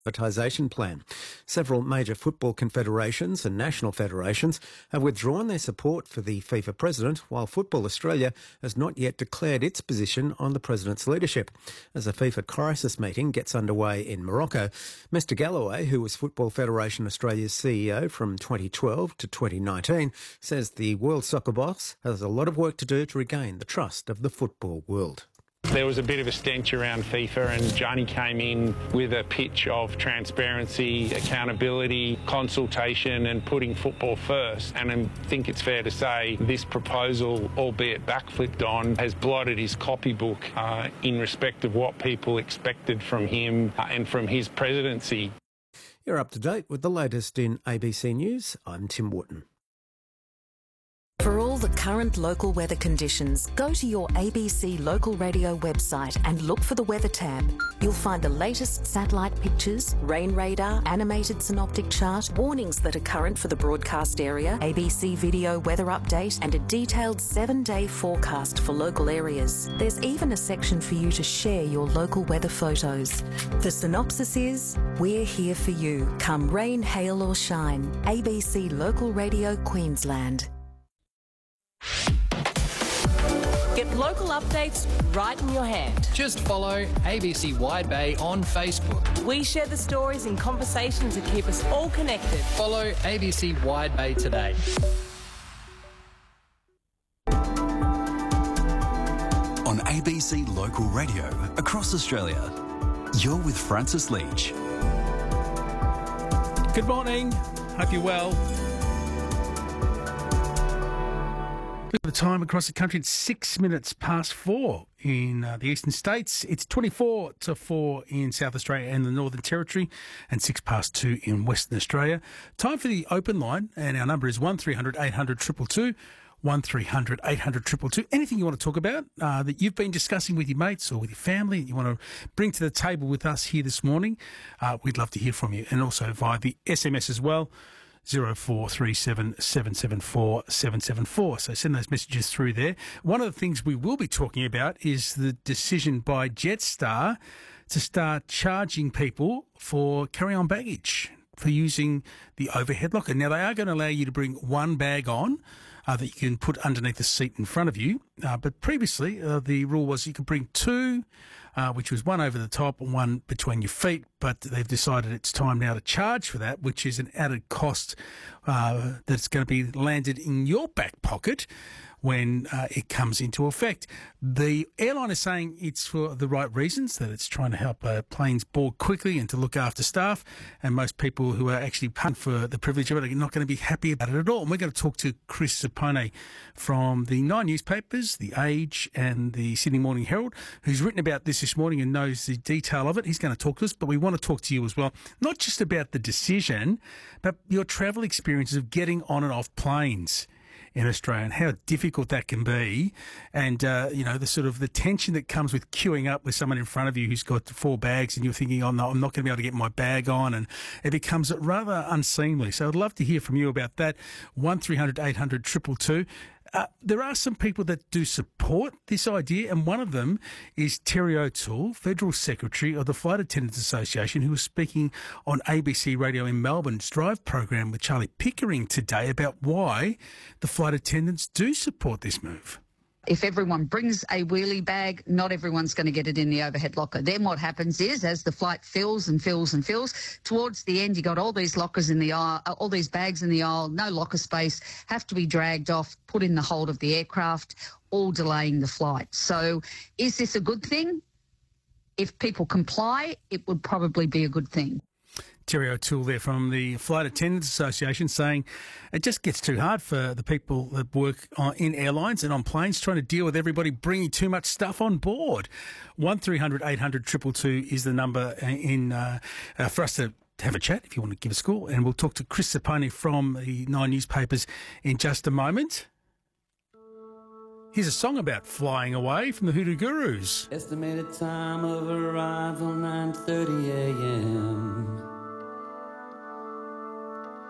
privatisation plan. Several major football confederations and national federations have withdrawn their support for the FIFA president, while Football Australia has not yet declared its position on the president's leadership. As a FIFA crisis meeting gets underway in Morocco, Mr Galloway, who was Football Federation Australia's CEO from 2012 to 2019, says the World Soccer boss has a lot of work to do to regain the trust of the football world. There was a bit of a stench around FIFA, and Johnny came in with a pitch of transparency, accountability, consultation and putting football first. And I think it's fair to say this proposal, albeit backflipped on, has blotted his copybook in respect of what people expected from him and from his presidency. You're up to date with the latest in ABC News. I'm Tim Wharton. For all the current local weather conditions, go to your ABC local radio website and look for the weather tab. You'll find the latest satellite pictures, rain radar, animated synoptic chart, warnings that are current for the broadcast area, ABC video weather update, and a detailed 7-day forecast for local areas. There's even a section for you to share your local weather photos. The synopsis is, we're here for you, come rain, hail or shine. ABC Local Radio Queensland. Get local updates right in your hand. Just follow ABC Wide Bay on Facebook. We share the stories and conversations that keep us all connected. Follow ABC Wide Bay today. On ABC Local Radio across Australia, you're with Francis Leach. Good morning. Hope you're well. Look at the time across the country. It's 6 minutes past 4 in the eastern states. It's 24 to 4 in South Australia and the Northern Territory, and 6 past 2 in Western Australia. Time for the open line, and our number is 1300 800 222. 1300 800 222. Anything you want to talk about that you've been discussing with your mates or with your family that you want to bring to the table with us here this morning, we'd love to hear from you. And also via the SMS as well. 0437 774 774. So send those messages through there. One of the things we will be talking about is the decision by Jetstar to start charging people for carry-on baggage, for using the overhead locker. Now, they are going to allow you to bring one bag on that you can put underneath the seat in front of you. But previously, the rule was you could bring two, which was one over the top and one between your feet. But they've decided it's time now to charge for that, which is an added cost that's going to be landed in your back pocket when it comes into effect. The airline is saying it's for the right reasons, that it's trying to help planes board quickly and to look after staff, and most people who are actually paying for the privilege of it are not going to be happy about it at all. And we're going to talk to Chris Sapone from the 9 newspapers, The Age and the Sydney Morning Herald, who's written about this morning and knows the detail of it. He's going to talk to us, but we want to talk to you as well, not just about the decision, but your travel experiences of getting on and off planes in Australia and how difficult that can be, and the sort of the tension that comes with queuing up with someone in front of you who's got 4 bags and you're thinking, I'm not going to be able to get my bag on, and it becomes rather unseemly. So I'd love to hear from you about that. 1300 800 222. There are some people that do support this idea, and one of them is Terry O'Toole, Federal Secretary of the Flight Attendants Association, who was speaking on ABC Radio in Melbourne's Drive program with Charlie Pickering today about why the flight attendants do support this move. If everyone brings a wheelie bag, not everyone's going to get it in the overhead locker. Then what happens is, as the flight fills and fills and fills, towards the end you got all these lockers in the aisle, all these bags in the aisle, no locker space, have to be dragged off, put in the hold of the aircraft, all delaying the flight. So is this a good thing? If people comply, it would probably be a good thing. Terry O'Toole there from the Flight Attendants Association saying it just gets too hard for the people that work in airlines and on planes trying to deal with everybody bringing too much stuff on board. 1300 800 222 is the number for us to have a chat if you want to give us a call. And we'll talk to Chris Sapone from the 9 newspapers in just a moment. Here's a song about flying away from the Hoodoo Gurus. Estimated time of arrival 9:30 a.m.